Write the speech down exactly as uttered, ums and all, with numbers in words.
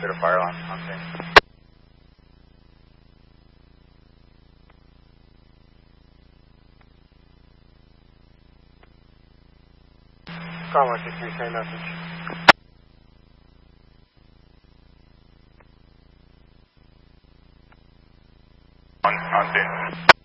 Clear to fire alarm on scene. Comma six three, same message. On, on scene.